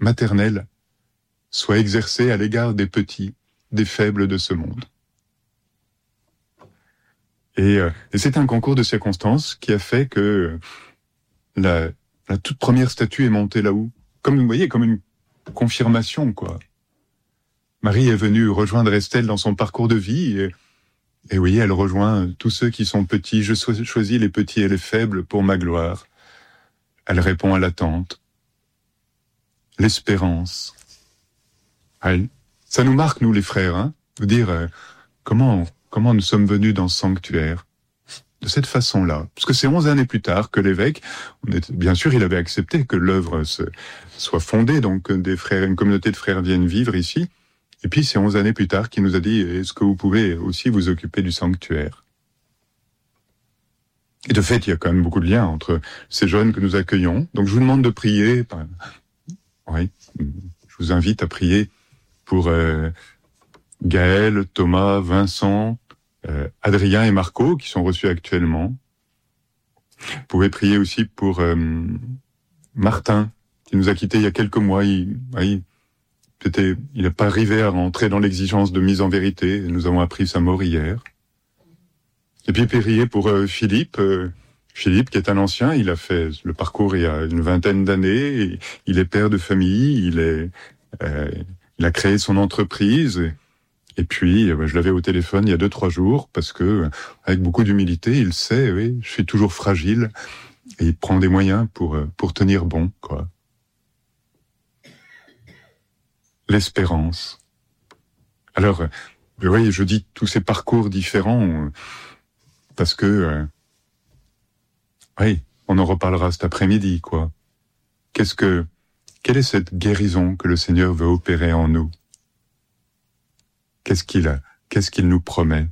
maternelle soit exercée à l'égard des petits, des faibles de ce monde. Et c'est un concours de circonstances qui a fait que la toute première statue est montée là-haut. Comme vous voyez, comme une confirmation, quoi. Marie est venue rejoindre Estelle dans son parcours de vie et oui, elle rejoint tous ceux qui sont petits. Je choisis les petits et les faibles pour ma gloire. Elle répond à l'attente, l'espérance. Ça nous marque, nous les frères, hein, de dire comment nous sommes venus dans ce sanctuaire. De cette façon-là. Parce que c'est 11 années plus tard que l'évêque, bien sûr, il avait accepté que l'œuvre soit fondée, donc des frères, une communauté de frères viennent vivre ici. Et puis c'est 11 années plus tard qu'il nous a dit, est-ce que vous pouvez aussi vous occuper du sanctuaire? Et de fait, il y a quand même beaucoup de liens entre ces jeunes que nous accueillons. Donc je vous demande de prier. Oui, je vous invite à prier pour Gaël, Thomas, Vincent, Adrien et Marco qui sont reçus actuellement. Vous pouvez prier aussi pour Martin qui nous a quittés il y a quelques mois. Il n'est pas arrivé à rentrer dans l'exigence de mise en vérité. Nous avons appris sa mort hier. Et puis prier pour Philippe. Philippe qui est un ancien, il a fait le parcours il y a une vingtaine d'années. Il est père de famille. Il a créé son entreprise. Et puis, je l'avais au téléphone il y a 2-3 jours parce que, avec beaucoup d'humilité, il sait, oui, je suis toujours fragile et il prend des moyens pour tenir bon, quoi. L'espérance. Alors, oui, je dis tous ces parcours différents parce que, oui, on en reparlera cet après-midi, quoi. Quelle est cette guérison que le Seigneur veut opérer en nous? Qu'est-ce qu'il nous promet?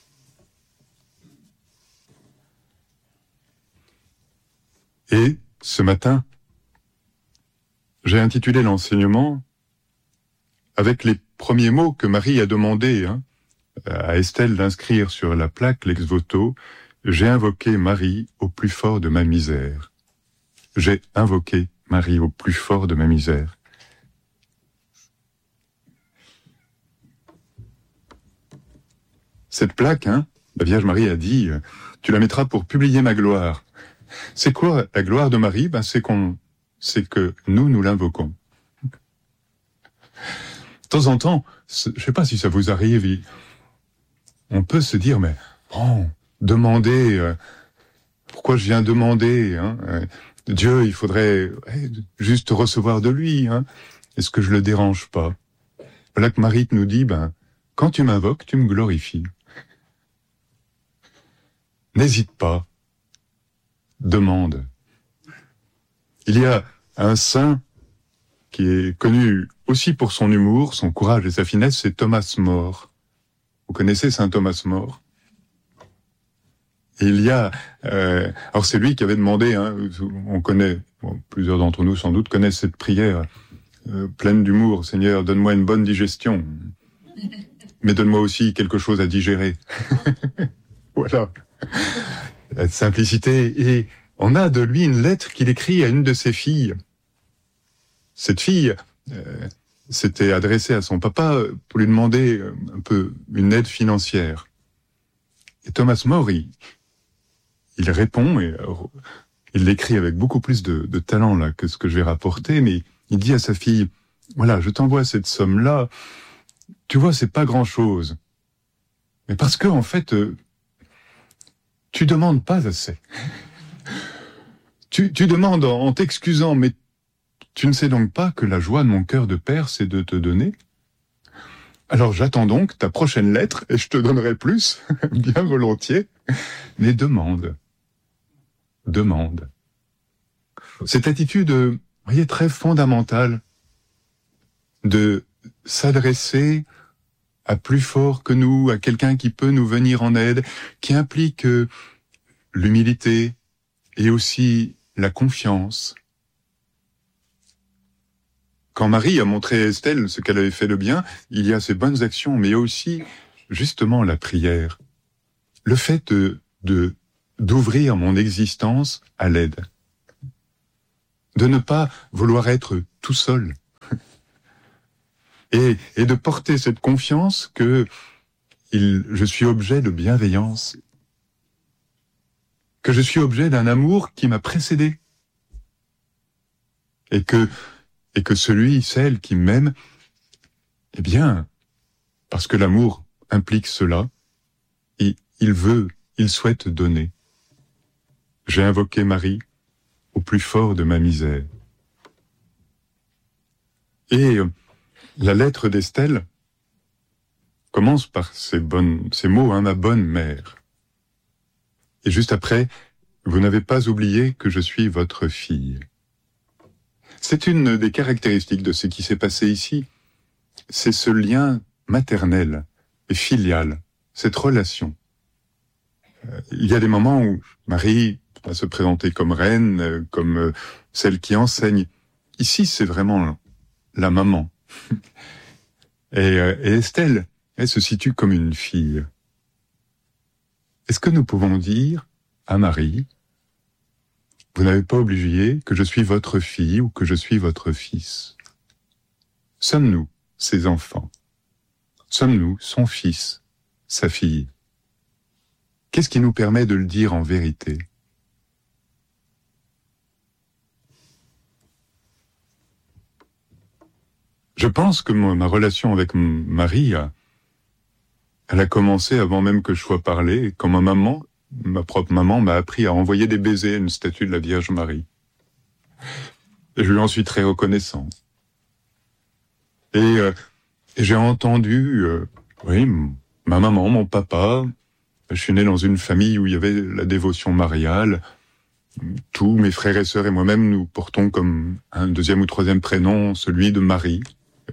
Et ce matin, j'ai intitulé l'enseignement avec les premiers mots que Marie a demandé à Estelle d'inscrire sur la plaque l'ex-voto. J'ai invoqué Marie au plus fort de ma misère. J'ai invoqué Marie au plus fort de ma misère. Cette plaque, la Vierge Marie a dit, tu la mettras pour publier ma gloire. C'est quoi la gloire de Marie? C'est que nous l'invoquons. De temps en temps, je sais pas si ça vous arrive, on peut se dire, mais demander, pourquoi je viens demander, Dieu, il faudrait juste recevoir de lui, Est-ce que je le dérange pas? Voilà que Marie nous dit, quand tu m'invoques, tu me glorifies. N'hésite pas. Demande. Il y a un saint qui est connu aussi pour son humour, son courage et sa finesse, c'est Thomas More. Vous connaissez saint Thomas More? Et il y a... alors c'est lui qui avait demandé, on connaît, plusieurs d'entre nous sans doute connaissent cette prière pleine d'humour. Seigneur, donne-moi une bonne digestion, mais donne-moi aussi quelque chose à digérer. Voilà. La simplicité. Et on a de lui une lettre qu'il écrit à une de ses filles. Cette fille s'était adressée à son papa pour lui demander un peu une aide financière. Et Thomas More, il répond, et il l'écrit avec beaucoup plus de talent là que ce que je vais rapporter, mais il dit à sa fille, voilà, je t'envoie cette somme-là, tu vois, c'est pas grand-chose. Mais parce que, en fait, tu demandes pas assez. Tu demandes en t'excusant, mais tu ne sais donc pas que la joie de mon cœur de père, c'est de te donner? Alors j'attends donc ta prochaine lettre et je te donnerai plus, bien volontiers. Mais demande. Demande. Cette attitude, vous voyez, très fondamentale de s'adresser à plus fort que nous, à quelqu'un qui peut nous venir en aide, qui implique l'humilité et aussi la confiance. Quand Marie a montré à Estelle ce qu'elle avait fait de bien, il y a ces bonnes actions, mais il y a aussi justement la prière. Le fait d'ouvrir mon existence à l'aide. De ne pas vouloir être tout seul. et de porter cette confiance que je suis objet de bienveillance, que je suis objet d'un amour qui m'a précédé, et que celui, celle qui m'aime, eh bien, parce que l'amour implique cela, il souhaite donner. J'ai invoqué Marie au plus fort de ma misère. Et la lettre d'Estelle commence par ces mots, hein, ma bonne mère. Et juste après, vous n'avez pas oublié que je suis votre fille. C'est une des caractéristiques de ce qui s'est passé ici. C'est ce lien maternel et filial, cette relation. Il y a des moments où Marie va se présenter comme reine, comme celle qui enseigne. Ici, c'est vraiment la maman. Et Estelle, elle se situe comme une fille. Est-ce que nous pouvons dire à Marie, vous n'avez pas oublié que je suis votre fille ou que je suis votre fils? Sommes-nous ses enfants? Sommes-nous son fils, sa fille? Qu'est-ce qui nous permet de le dire en vérité? Je pense que ma relation avec Marie, elle a commencé avant même que je sois parlé, quand ma propre maman m'a appris à envoyer des baisers à une statue de la Vierge Marie. Et je lui en suis très reconnaissant. Et j'ai entendu, oui, ma maman, mon papa. Je suis né dans une famille où il y avait la dévotion mariale. Tous mes frères et sœurs et moi-même, nous portons comme un deuxième ou troisième prénom celui de Marie.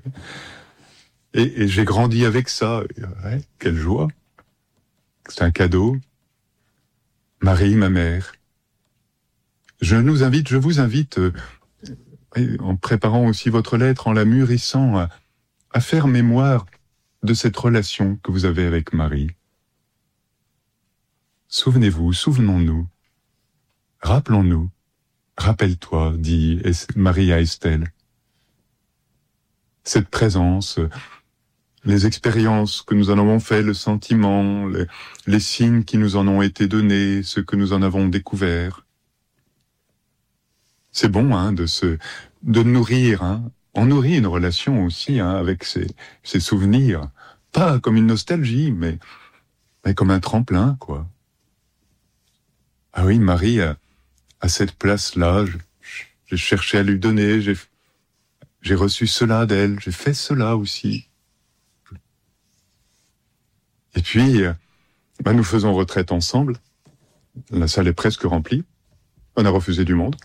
Et j'ai grandi avec ça. Ouais, quelle joie. C'est un cadeau. Marie, ma mère. Je vous invite, en préparant aussi votre lettre, en la mûrissant, à faire mémoire de cette relation que vous avez avec Marie. Souvenez-vous, souvenons-nous, rappelons-nous, rappelle-toi, dit Marie à Estelle. Cette présence, les expériences que nous en avons fait, le sentiment, les signes qui nous en ont été donnés, ce que nous en avons découvert. C'est bon, hein, de nourrir, hein. On nourrit une relation aussi, hein, avec ces souvenirs. Pas comme une nostalgie, mais comme un tremplin, quoi. Ah oui, Marie, à cette place-là, j'ai cherché à lui donner, j'ai reçu cela d'elle, j'ai fait cela aussi. Et puis, nous faisons retraite ensemble. La salle est presque remplie. On a refusé du monde.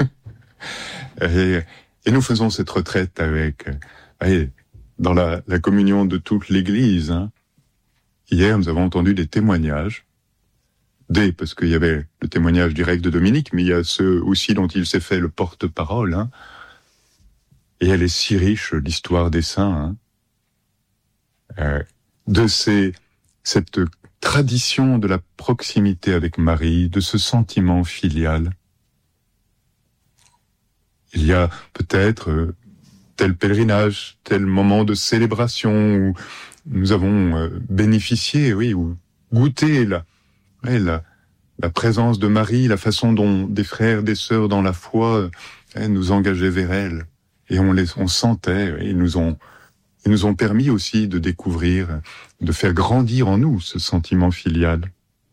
et nous faisons cette retraite avec, dans la communion de toute l'Église. Hein. Hier, nous avons entendu des témoignages. Parce qu'il y avait le témoignage direct de Dominique, mais il y a ceux aussi dont il s'est fait le porte-parole. Hein. Et elle est si riche, l'histoire des saints. Hein. Cette tradition de la proximité avec Marie, de ce sentiment filial. Il y a peut-être tel pèlerinage, tel moment de célébration où nous avons bénéficié, oui, ou goûté la présence de Marie, la façon dont des frères, des sœurs dans la foi nous engageaient vers elle. Et on sentait, ils nous ont permis aussi de découvrir, de faire grandir en nous ce sentiment filial.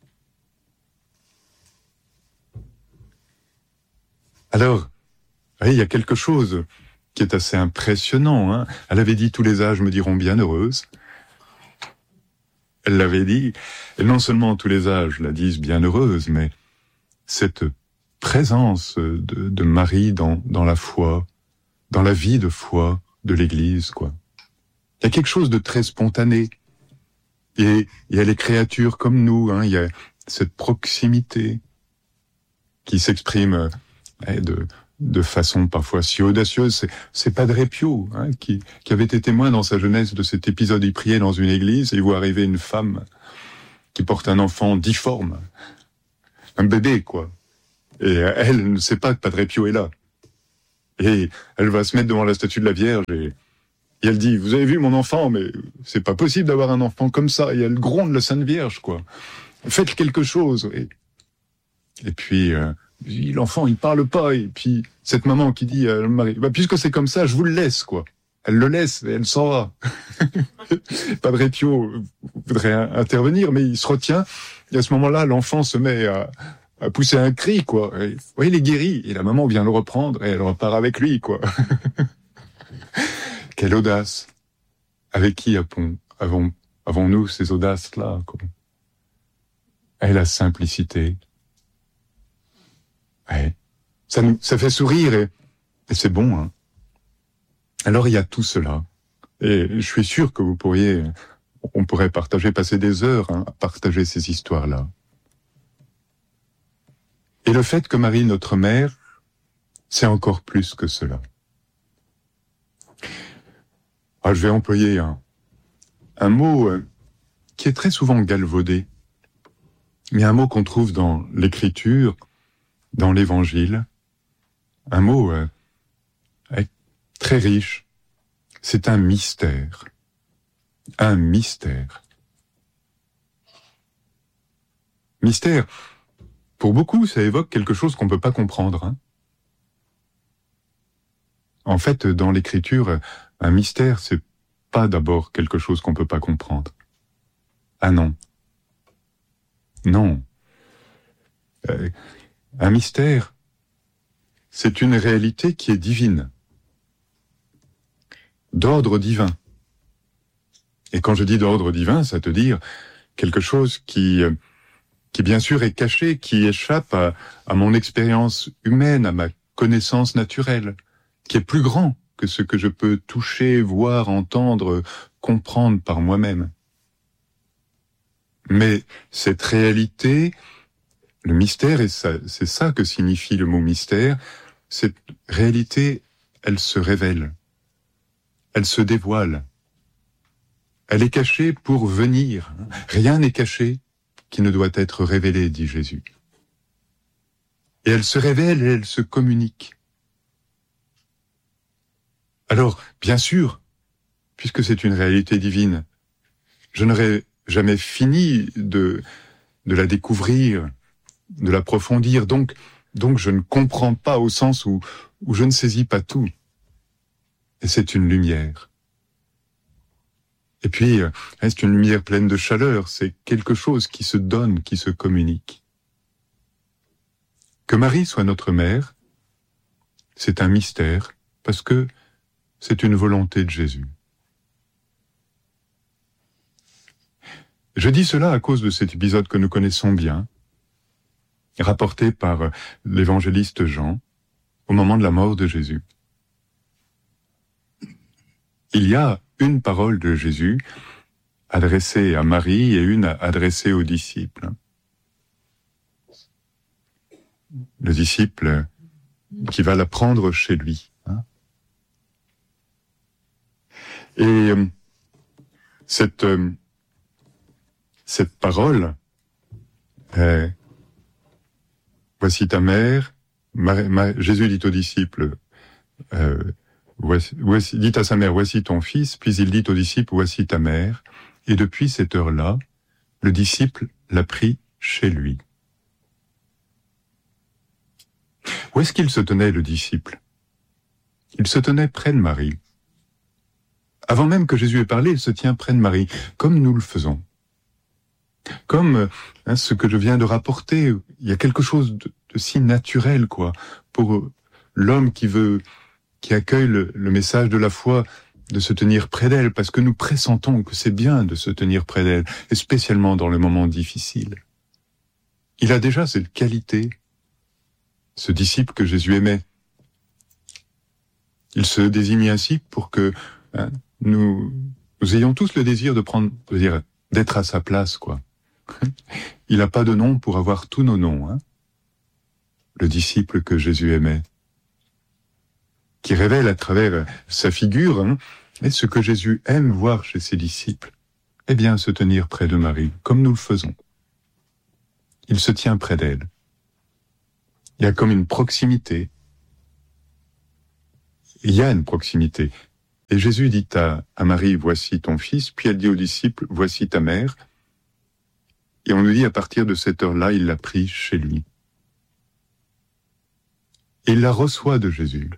Alors, il y a quelque chose qui est assez impressionnant. Hein. Elle avait dit « Tous les âges me diront bienheureuse ». Elle l'avait dit, et non seulement tous les âges la disent bienheureuse, mais cette présence de Marie dans la foi, dans la vie de foi de l'Église, quoi. Il y a quelque chose de très spontané. Et il y a les créatures comme nous, hein, il y a cette proximité qui s'exprime de façon parfois si audacieuse. C'est Padre Pio, hein, qui avait été témoin dans sa jeunesse de cet épisode. Il priait dans une église et il voit arriver une femme qui porte un enfant difforme, un bébé, quoi. Et elle ne sait pas que Padre Pio est là. Et elle va se mettre devant la statue de la Vierge et Et elle dit, vous avez vu mon enfant, mais c'est pas possible d'avoir un enfant comme ça. Et elle gronde la Sainte Vierge, quoi. Faites quelque chose. Et puis, l'enfant, il parle pas. Et puis, cette maman qui dit à Marie, puisque c'est comme ça, je vous le laisse, quoi. Elle le laisse et elle s'en va. Padre Pio voudrait intervenir, mais il se retient. Et à ce moment-là, l'enfant se met à pousser un cri, quoi. Et, ouais, il est guéri. Et la maman vient le reprendre et elle repart avec lui, quoi. Quelle audace! Avec qui avons-nous ces audaces-là, quoi? Et la simplicité. Ouais. Ça fait sourire et c'est bon, hein. Alors il y a tout cela. Et je suis sûr que on pourrait passer des heures, hein, à partager ces histoires-là. Et le fait que Marie, notre mère, c'est encore plus que cela. Ah, je vais employer un mot qui est très souvent galvaudé, mais un mot qu'on trouve dans l'Écriture, dans l'Évangile, un mot très riche. C'est un mystère. Un mystère. Mystère, pour beaucoup, ça évoque quelque chose qu'on ne peut pas comprendre, hein. En fait, dans l'Écriture, un mystère, c'est pas d'abord quelque chose qu'on peut pas comprendre. Ah non. Non. Un mystère, c'est une réalité qui est divine, d'ordre divin. Et quand je dis d'ordre divin, ça veut dire quelque chose qui bien sûr est caché, qui échappe à mon expérience humaine, à ma connaissance naturelle, qui est plus grand que ce que je peux toucher, voir, entendre, comprendre par moi-même. Mais cette réalité, le mystère, et c'est ça que signifie le mot mystère, cette réalité, elle se révèle, elle se dévoile, elle est cachée pour venir. Rien n'est caché qui ne doit être révélé, dit Jésus. Et elle se révèle et elle se communique. Alors, bien sûr, puisque c'est une réalité divine, je n'aurais jamais fini de la découvrir, de l'approfondir, donc je ne comprends pas au sens où je ne saisis pas tout. Et c'est une lumière. Et puis, c'est une lumière pleine de chaleur, c'est quelque chose qui se donne, qui se communique. Que Marie soit notre mère, c'est un mystère, parce que c'est une volonté de Jésus. Je dis cela à cause de cet épisode que nous connaissons bien, rapporté par l'évangéliste Jean, au moment de la mort de Jésus. Il y a une parole de Jésus adressée à Marie et une adressée aux disciples. Le disciple qui va la prendre chez lui. Et cette parole, voici ta mère, Jésus dit aux disciples, dit à sa mère, voici ton fils, puis il dit aux disciples, voici ta mère, et depuis cette heure-là, le disciple l'a pris chez lui. Où est-ce qu'il se tenait, le disciple? Il se tenait près de Marie. Avant même que Jésus ait parlé, il se tient près de Marie, comme nous le faisons. Comme ce que je viens de rapporter, il y a quelque chose de si naturel, quoi, pour l'homme qui accueille le message de la foi, de se tenir près d'elle, parce que nous pressentons que c'est bien de se tenir près d'elle, et spécialement dans le moment difficile. Il a déjà cette qualité, ce disciple que Jésus aimait. Il se désigne ainsi pour que nous ayons tous le désir d'être à sa place, quoi. Il n'a pas de nom pour avoir tous nos noms, hein. Le disciple que Jésus aimait, qui révèle à travers sa figure, et ce que Jésus aime voir chez ses disciples, eh bien, se tenir près de Marie, comme nous le faisons. Il se tient près d'elle. Il y a comme une proximité. Il y a une proximité. Et Jésus dit à Marie, voici ton fils, puis elle dit aux disciples, voici ta mère. Et on nous dit, à partir de cette heure-là, il l'a prise chez lui. Et il la reçoit de Jésus.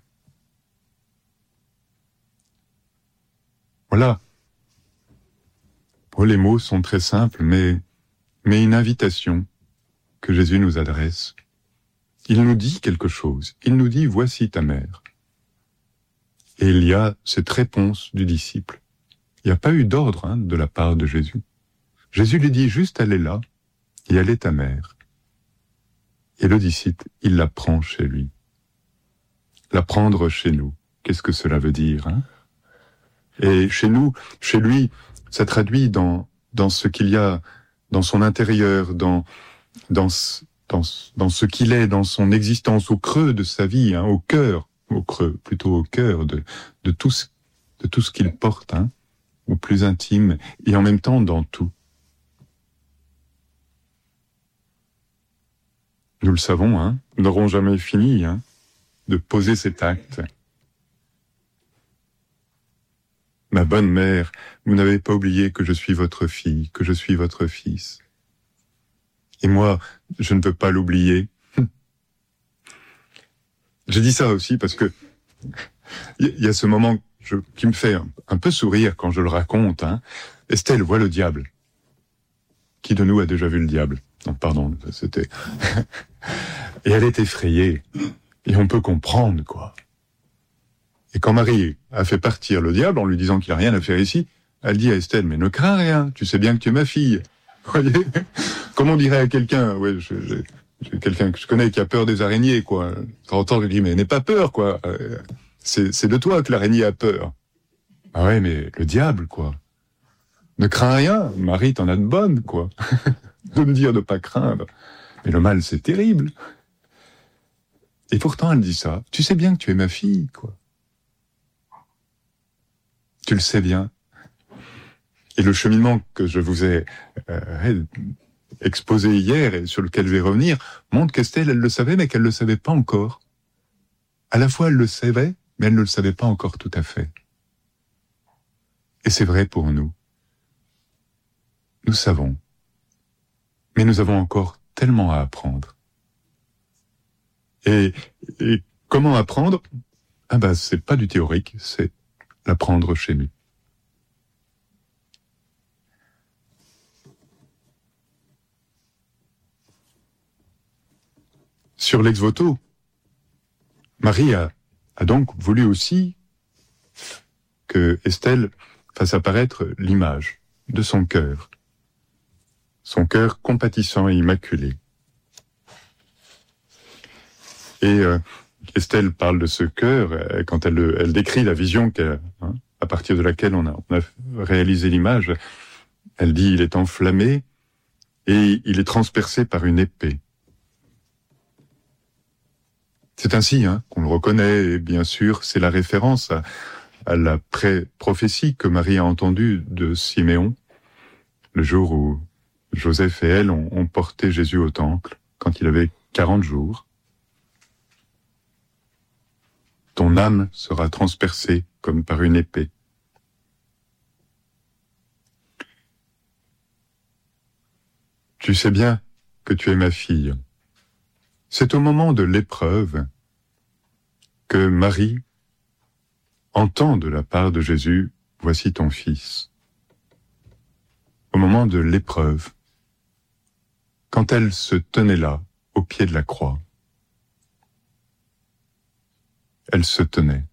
Voilà. Oh, les mots sont très simples, mais une invitation que Jésus nous adresse. Il nous dit quelque chose. Il nous dit, voici ta mère. Et il y a cette réponse du disciple. Il n'y a pas eu d'ordre de la part de Jésus. Jésus lui dit juste, elle est là, et elle est ta mère. Et le disciple, il la prend chez lui. La prendre chez nous, qu'est-ce que cela veut dire Et chez nous, chez lui, ça traduit dans ce qu'il y a, dans son intérieur, dans ce qu'il est, dans son existence, au creux de sa vie, au cœur, au creux, plutôt au cœur de tout ce qu'il porte, au plus intime, et en même temps dans tout. Nous le savons, nous n'aurons jamais fini de poser cet acte. Ma bonne mère, vous n'avez pas oublié que je suis votre fille, que je suis votre fils. Et moi, je ne veux pas l'oublier. Je dis ça aussi parce que il y a ce moment qui me fait un peu sourire quand je le raconte. Estelle voit le diable. Qui de nous a déjà vu le diable? Non, pardon, c'était... Et elle est effrayée. Et on peut comprendre, quoi. Et quand Marie a fait partir le diable en lui disant qu'il n'a rien à faire ici, elle dit à Estelle, mais ne crains rien, tu sais bien que tu es ma fille. Vous voyez? Comme on dirait à quelqu'un, j'ai quelqu'un que je connais qui a peur des araignées, quoi. Ça entend, je dis, mais n'aie pas peur, quoi. C'est de toi que l'araignée a peur. Ah ouais, mais le diable, quoi. Ne crains rien, Marie, t'en as de bonnes, quoi. De me dire de pas craindre. Mais le mal, c'est terrible. Et pourtant, elle dit ça. Tu sais bien que tu es ma fille, quoi. Tu le sais bien. Et le cheminement que je vous ai exposé hier et sur lequel je vais revenir montre qu'Estelle, elle le savait, mais qu'elle ne le savait pas encore. À la fois, elle le savait, mais elle ne le savait pas encore tout à fait. Et c'est vrai pour nous. Nous savons. Mais nous avons encore tellement à apprendre. Et comment apprendre? C'est pas du théorique, c'est l'apprendre chez nous. Sur l'ex voto, Marie a donc voulu aussi que Estelle fasse apparaître l'image de son cœur compatissant et immaculé. Et Estelle parle de ce cœur quand elle décrit la vision à partir de laquelle on a réalisé l'image. Elle dit, il est enflammé et il est transpercé par une épée. C'est ainsi qu'on le reconnaît, et bien sûr, c'est la référence à la prophétie que Marie a entendue de Siméon, le jour où Joseph et elle ont porté Jésus au temple, quand il avait 40 jours. Ton âme sera transpercée comme par une épée. Tu sais bien que tu es ma fille. C'est au moment de l'épreuve que Marie entend de la part de Jésus, voici ton fils. Au moment de l'épreuve, quand elle se tenait là, au pied de la croix, elle se tenait.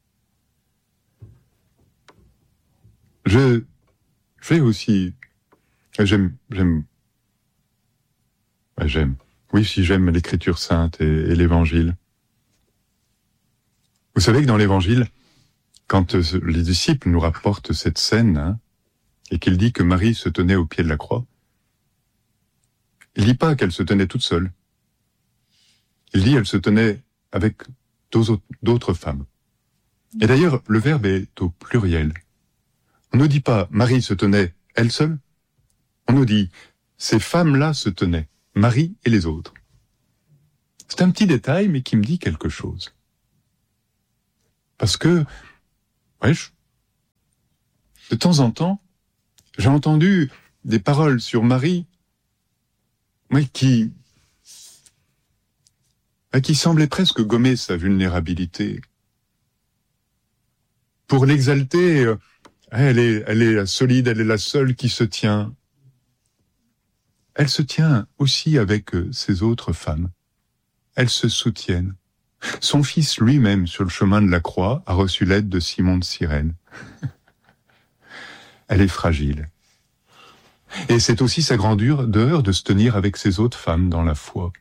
Je vais aussi, j'aime, oui, si j'aime l'Écriture sainte et l'Évangile. Vous savez que dans l'Évangile, quand les disciples nous rapportent cette scène, et qu'il dit que Marie se tenait au pied de la croix, il dit pas qu'elle se tenait toute seule. Il dit qu'elle se tenait avec d'autres femmes. Et d'ailleurs, le verbe est au pluriel. On ne dit pas Marie se tenait elle seule. On nous dit ces femmes-là se tenaient, Marie et les autres. C'est un petit détail, mais qui me dit quelque chose. Parce que, de temps en temps, j'ai entendu des paroles sur Marie, qui semblaient presque gommer sa vulnérabilité. Pour l'exalter, elle est solide, elle est la seule qui se tient. Elle se tient aussi avec ses autres femmes. Elles se soutiennent. Son fils lui-même, sur le chemin de la croix, a reçu l'aide de Simon de Cyrène. Elle est fragile. Et c'est aussi sa grandeur de se tenir avec ses autres femmes dans la foi.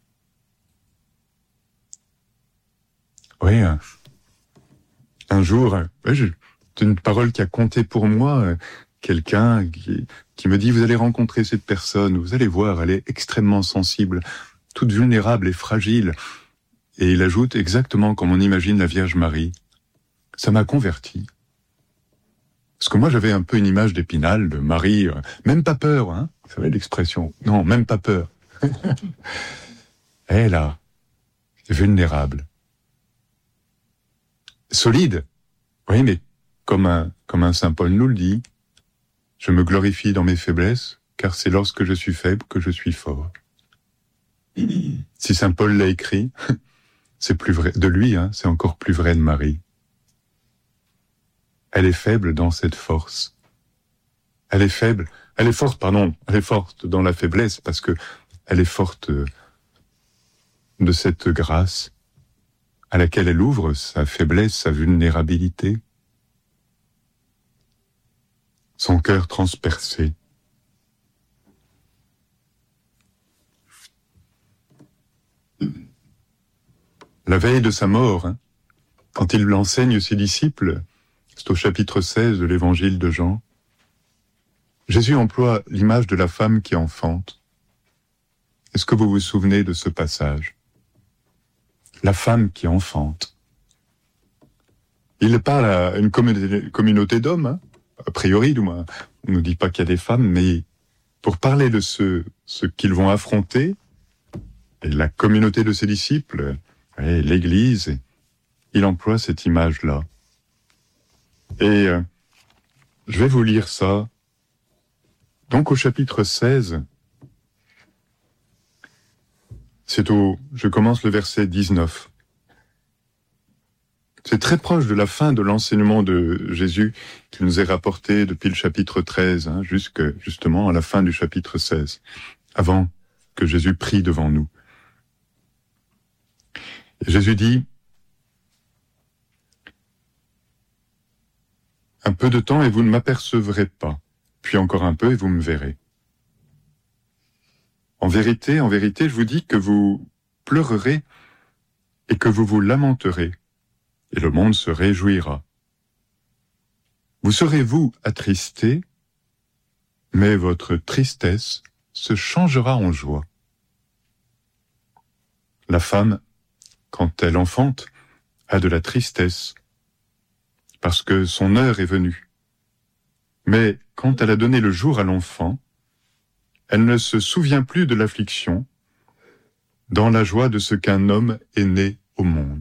Oui, un jour, c'est une parole qui a compté pour moi, quelqu'un qui me dit, vous allez rencontrer cette personne, vous allez voir, elle est extrêmement sensible, toute vulnérable et fragile. Et il ajoute exactement comme on imagine la Vierge Marie. Ça m'a converti. Parce que moi, j'avais un peu une image d'Épinal, de Marie, même pas peur, hein. Vous savez l'expression. Non, même pas peur. Elle, là, est vulnérable. Solide. Oui, mais comme un saint Paul nous le dit, je me glorifie dans mes faiblesses, car c'est lorsque je suis faible que je suis fort. Si saint Paul l'a écrit, c'est plus vrai de lui, hein, c'est encore plus vrai de Marie. Elle est faible dans cette force. Elle est forte dans la faiblesse, parce que elle est forte de cette grâce à laquelle elle ouvre sa faiblesse, sa vulnérabilité, son cœur transpercé. La veille de sa mort, hein, quand il l'enseigne ses disciples, c'est au chapitre 16 de l'évangile de Jean, Jésus emploie l'image de la femme qui enfante. Est-ce que vous vous souvenez de ce passage? La femme qui enfante. Il parle à une communauté d'hommes, hein, a priori, du moins. On ne nous dit pas qu'il y a des femmes, mais pour parler de ce qu'ils vont affronter, et la communauté de ses disciples, et l'Église, il emploie cette image-là. Et je vais vous lire ça. Donc au chapitre 16, je commence le verset 19. C'est très proche de la fin de l'enseignement de Jésus qui nous est rapporté depuis le chapitre 13, hein, justement à la fin du chapitre 16, avant que Jésus prie devant nous. Et Jésus dit, « Un peu de temps et vous ne m'apercevrez pas, puis encore un peu et vous me verrez. En vérité, je vous dis que vous pleurerez et que vous vous lamenterez, et le monde se réjouira. Vous serez, vous, attristés, mais votre tristesse se changera en joie. La femme, quand elle enfante, a de la tristesse, parce que son heure est venue. Mais quand elle a donné le jour à l'enfant, elle ne se souvient plus de l'affliction, dans la joie de ce qu'un homme est né au monde.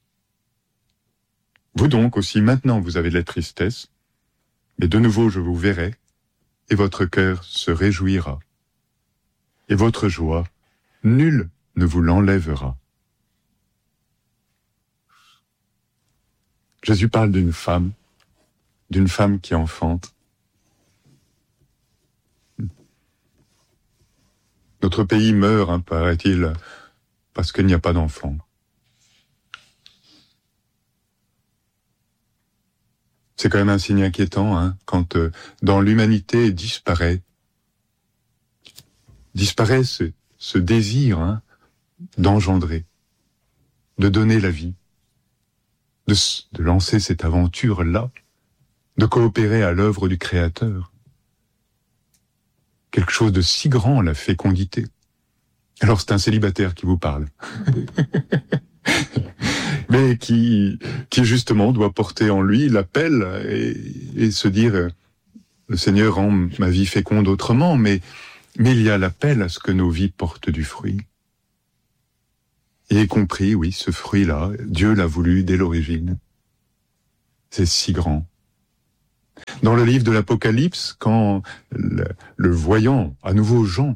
Vous donc aussi, maintenant vous avez de la tristesse, mais de nouveau je vous verrai, et votre cœur se réjouira. Et votre joie, nul ne vous l'enlèvera. » Jésus parle d'une femme qui enfante. Notre pays meurt, hein, paraît-il, parce qu'il n'y a pas d'enfants. C'est quand même un signe inquiétant, hein, quand dans l'humanité disparaît ce désir, hein, d'engendrer, de donner la vie, de lancer cette aventure-là, de coopérer à l'œuvre du Créateur. Quelque chose de si grand, la fécondité. Alors c'est un célibataire qui vous parle. Mais qui justement doit porter en lui l'appel et se dire, le Seigneur rend ma vie féconde autrement, mais il y a l'appel à ce que nos vies portent du fruit. Et y compris, oui, ce fruit-là, Dieu l'a voulu dès l'origine. C'est si grand. Dans le livre de l'Apocalypse, quand le voyant, à nouveau Jean,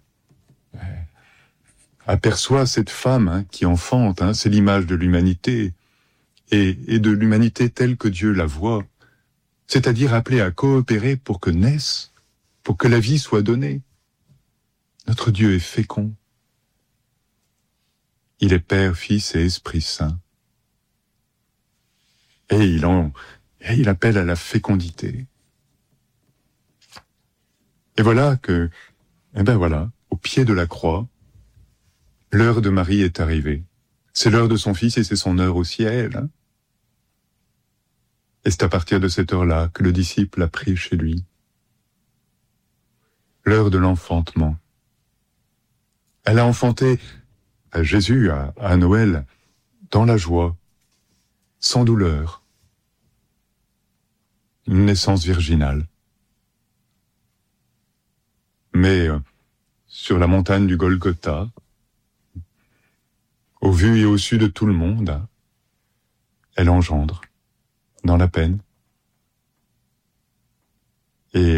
aperçoit cette femme qui enfante, c'est l'image de l'humanité, et de l'humanité telle que Dieu la voit, c'est-à-dire appelée à coopérer pour que naisse, pour que la vie soit donnée. Notre Dieu est fécond. Il est Père, Fils et Esprit Saint. Et il appelle à la fécondité. Et voilà que, au pied de la croix, l'heure de Marie est arrivée. C'est l'heure de son Fils et c'est son heure aussi à elle. Et c'est à partir de cette heure-là que le disciple a pris chez lui. L'heure de l'enfantement. Elle a enfanté Jésus à Noël dans la joie, sans douleur. Une naissance virginale. Mais sur la montagne du Golgotha, au vu et au su de tout le monde, elle engendre dans la peine. Et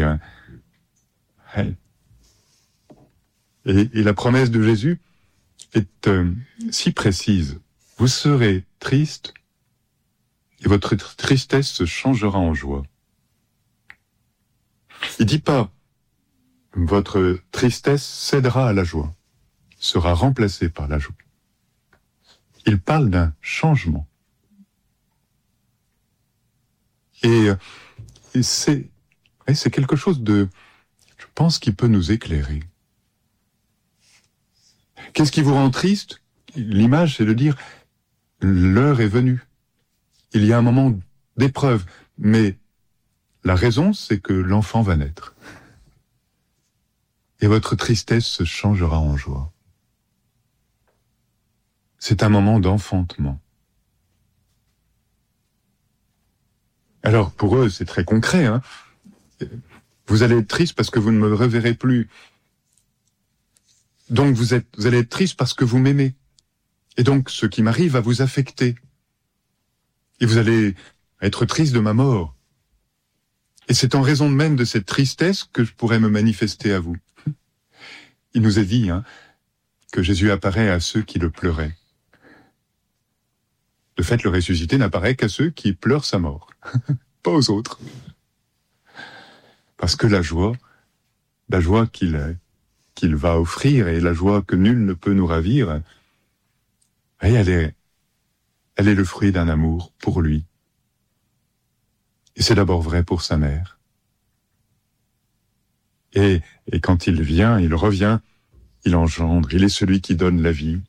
la promesse de Jésus est si précise. Vous serez triste et votre tristesse se changera en joie. Il dit pas votre tristesse cédera à la joie, sera remplacée par la joie. Il parle d'un changement. Et c'est quelque chose de, je pense, qui peut nous éclairer. Qu'est-ce qui vous rend triste? L'image, c'est de dire, l'heure est venue. Il y a un moment d'épreuve, mais la raison, c'est que l'enfant va naître. Et votre tristesse se changera en joie. C'est un moment d'enfantement. Alors, pour eux, c'est très concret. Vous allez être triste parce que vous ne me reverrez plus. Donc, vous allez être triste parce que vous m'aimez. Et donc, ce qui m'arrive va vous affecter. Et vous allez être triste de ma mort. Et c'est en raison même de cette tristesse que je pourrais me manifester à vous. Il nous est dit que Jésus apparaît à ceux qui le pleuraient. De fait, le ressuscité n'apparaît qu'à ceux qui pleurent sa mort, pas aux autres. Parce que la joie qu'il va offrir et la joie que nul ne peut nous ravir, elle est le fruit d'un amour pour lui. Et c'est d'abord vrai pour sa mère. Et quand il vient, il revient, il engendre, il est celui qui donne la vie.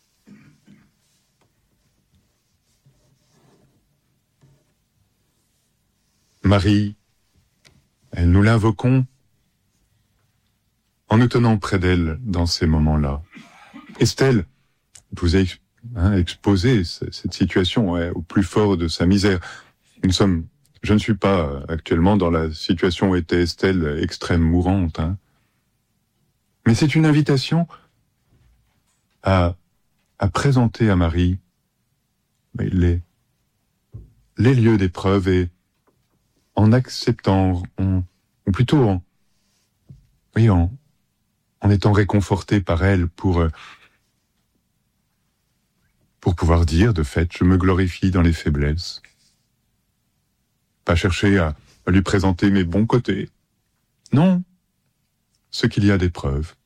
Marie, nous l'invoquons en nous tenant près d'elle dans ces moments-là. Estelle vous a exposé cette situation au plus fort de sa misère. Je ne suis pas actuellement dans la situation où était Estelle, extrême mourante. Mais c'est une invitation à présenter à Marie les lieux d'épreuve et en acceptant, ou plutôt en étant réconforté par elle pour pouvoir dire, de fait, je me glorifie dans les faiblesses. Pas chercher à lui présenter mes bons côtés. Non, ce qu'il y a d'épreuves.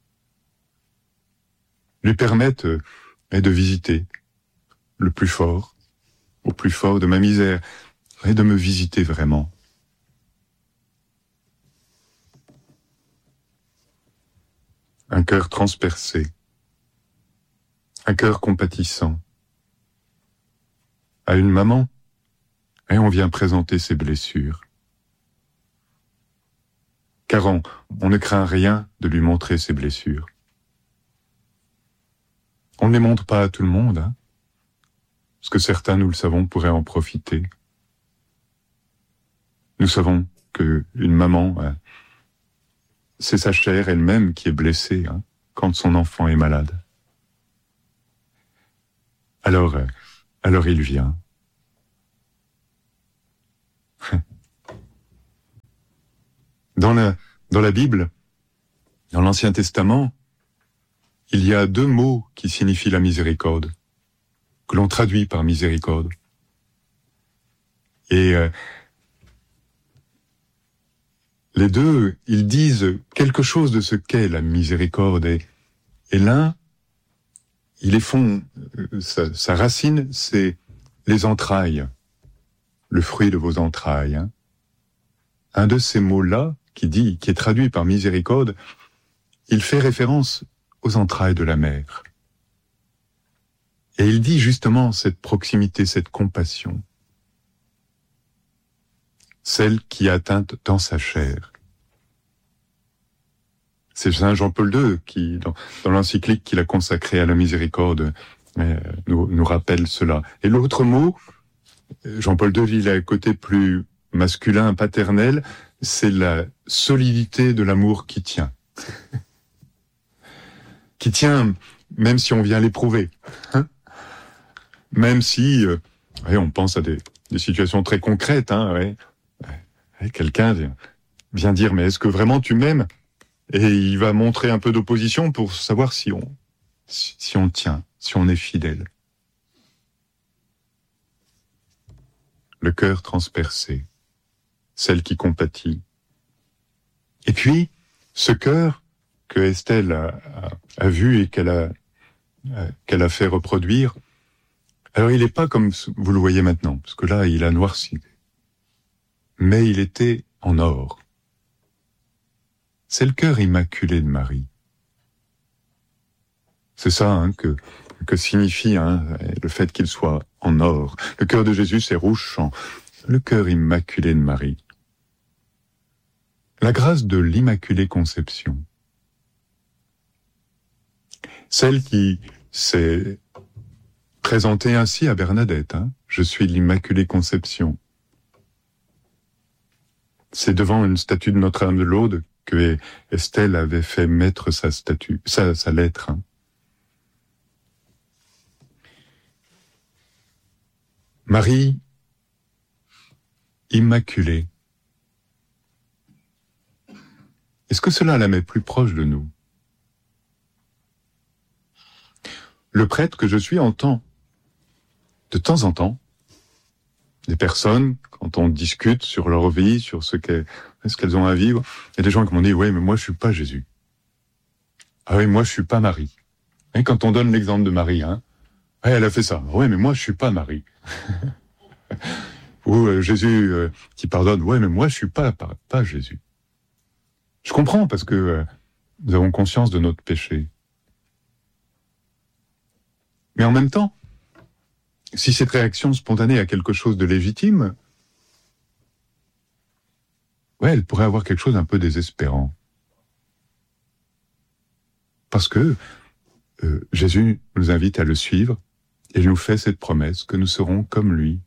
Lui permettent de visiter le plus fort, au plus fort de ma misère, et de me visiter vraiment. Un cœur transpercé, un cœur compatissant. À une maman, et on vient présenter ses blessures. Car on ne craint rien de lui montrer ses blessures. On ne les montre pas à tout le monde, parce que certains, nous le savons, pourraient en profiter. Nous savons qu'une maman, c'est sa chair elle-même qui est blessée quand son enfant est malade. Alors il vient. Dans la Bible, dans l'Ancien Testament, il y a 2 mots qui signifient la miséricorde, que l'on traduit par miséricorde. Et les deux, ils disent quelque chose de ce qu'est la miséricorde. Et l'un, il est fond, sa racine, c'est les entrailles, le fruit de vos entrailles. Hein. Un de ces mots-là, qui est traduit par miséricorde, il fait référence aux entrailles de la mère. Et il dit justement cette proximité, cette compassion, celle qui est atteinte dans sa chair. C'est Saint Jean-Paul II qui, dans l'encyclique qu'il a consacrée à la miséricorde, nous rappelle cela. Et l'autre mot, Jean-Paul II, il a un côté plus masculin, paternel, c'est la solidité de l'amour qui tient. Qui tient même si on vient l'éprouver. Hein, même si on pense à des situations très concrètes. Hein, quelqu'un vient dire « Mais est-ce que vraiment tu m'aimes ?» Et il va montrer un peu d'opposition pour savoir si on tient, si on est fidèle. Le cœur transpercé, celle qui compatit. Et puis, ce cœur que Estelle a vu et qu'elle a fait reproduire, alors il n'est pas comme vous le voyez maintenant, parce que là, il a noirci. Mais il était en or. C'est le cœur immaculé de Marie. C'est ça hein, que signifie le fait qu'il soit en or. Le cœur de Jésus, c'est rouge champ. Le cœur immaculé de Marie. La grâce de l'Immaculée Conception. Celle qui s'est présentée ainsi à Bernadette. Hein. Je suis l'Immaculée Conception. C'est devant une statue de Notre-Dame de l'Aude que Estelle avait fait mettre sa lettre. Hein. Marie, immaculée. Est-ce que cela la met plus proche de nous? Le prêtre que je suis entend, de temps en temps, des personnes, quand on discute sur leur vie, sur ce qu'elles ont à vivre, il y a des gens qui m'ont dit « Ouais, mais moi je suis pas Jésus. » Ah oui, moi je suis pas Marie. Et quand on donne l'exemple de Marie, hein, ouais, elle a fait ça. Ouais, mais moi je suis pas Marie. Ou Jésus qui pardonne. Ouais, mais moi je suis pas Jésus. Je comprends parce que nous avons conscience de notre péché. Mais en même temps, si cette réaction spontanée a quelque chose de légitime, ouais, elle pourrait avoir quelque chose un peu désespérant. Parce que Jésus nous invite à le suivre et nous fait cette promesse que nous serons comme lui.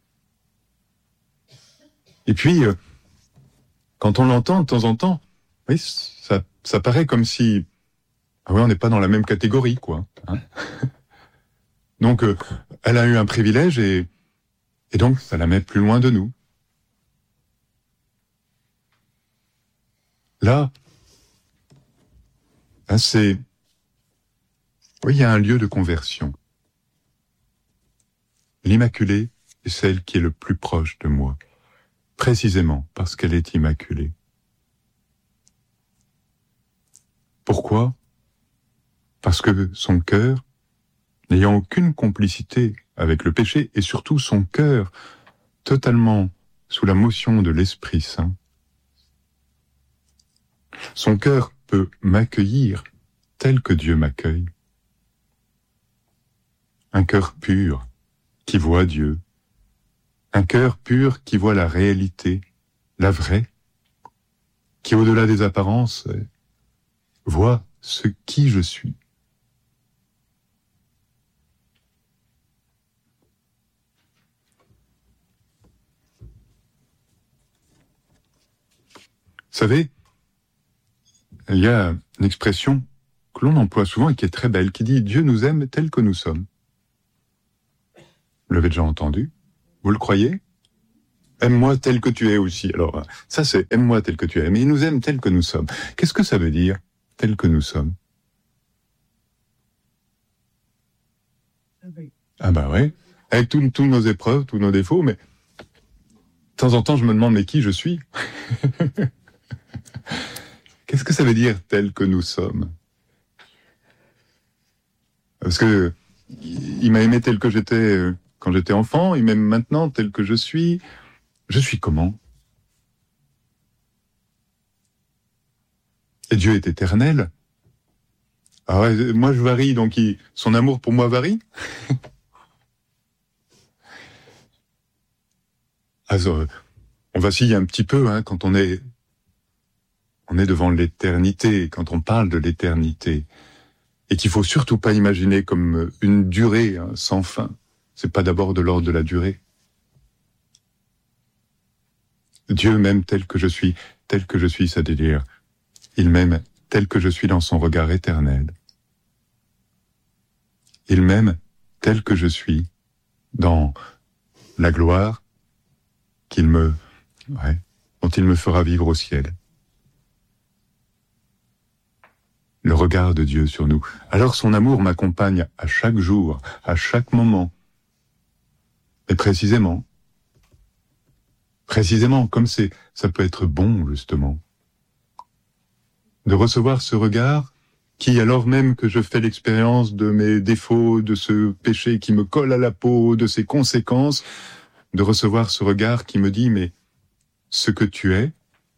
Et puis, quand on l'entend de temps en temps, oui, ça paraît comme si on n'est pas dans la même catégorie, quoi. Hein. Donc, elle a eu un privilège et donc ça la met plus loin de nous. Là, oui, il y a un lieu de conversion. L'Immaculée est celle qui est le plus proche de moi, précisément parce qu'elle est immaculée. Pourquoi? Parce que son cœur, n'ayant aucune complicité avec le péché, et surtout son cœur totalement sous la motion de l'Esprit Saint, son cœur peut m'accueillir tel que Dieu m'accueille. Un cœur pur qui voit Dieu. Un cœur pur qui voit la réalité, la vraie, qui au-delà des apparences voit ce qui je suis. Vous savez, il y a une expression que l'on emploie souvent et qui est très belle, qui dit « Dieu nous aime tel que nous sommes ». Vous l'avez déjà entendu? Vous le croyez? Aime-moi tel que tu es aussi. Alors, ça c'est aime-moi tel que tu es. Mais il nous aime tel que nous sommes. Qu'est-ce que ça veut dire, tel que nous sommes? Ah bah ouais. Avec tous nos épreuves, tous nos défauts, mais de temps en temps, je me demande, mais qui je suis? Qu'est-ce que ça veut dire, tel que nous sommes? Parce que il m'a aimé tel que j'étais quand j'étais enfant, il m'aime maintenant tel que je suis. Je suis comment? Et Dieu est éternel. Ah ouais, moi je varie, donc son amour pour moi varie. Alors, on vacille un petit peu quand on est devant l'éternité, quand on parle de l'éternité, et qu'il faut surtout pas imaginer comme une durée sans fin. C'est pas d'abord de l'ordre de la durée. Dieu m'aime tel que je suis, ça veut dire, il m'aime tel que je suis dans son regard éternel. Il m'aime tel que je suis dans la gloire dont il me fera vivre au ciel. Le regard de Dieu sur nous. Alors son amour m'accompagne à chaque jour, à chaque moment. Et précisément, comme ça peut être bon, justement, de recevoir ce regard qui, alors même que je fais l'expérience de mes défauts, de ce péché qui me colle à la peau, de ses conséquences, de recevoir ce regard qui me dit, mais ce que tu es,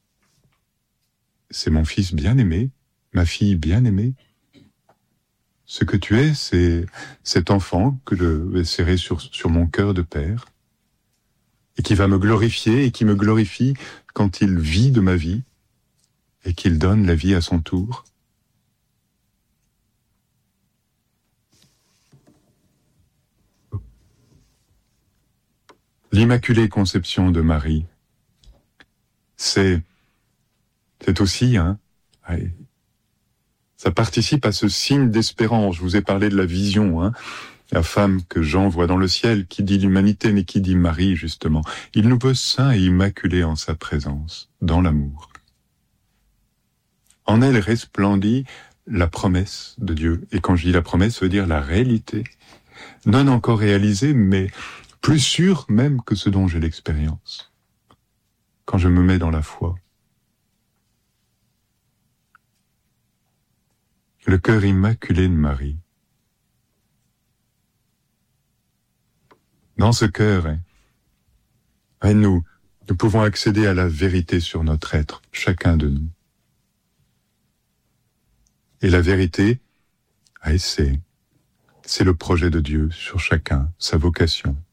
c'est mon fils bien-aimé, ma fille bien-aimée. Ce que tu es, c'est cet enfant que je vais serrer sur mon cœur de père, et qui va me glorifier, et qui me glorifie quand il vit de ma vie, et qu'il donne la vie à son tour. L'Immaculée Conception de Marie, c'est aussi, ça participe à ce signe d'espérance. Je vous ai parlé de la vision, la femme que Jean voit dans le ciel, qui dit l'humanité, mais qui dit Marie, justement. Il nous veut saints et immaculés en sa présence, dans l'amour. En elle resplendit la promesse de Dieu. Et quand je dis la promesse, ça veut dire la réalité. Non encore réalisée, mais plus sûre même que ce dont j'ai l'expérience. Quand je me mets dans la foi. Le cœur immaculé de Marie. Dans ce cœur, nous pouvons accéder à la vérité sur notre être, chacun de nous. Et la vérité, c'est le projet de Dieu sur chacun, sa vocation.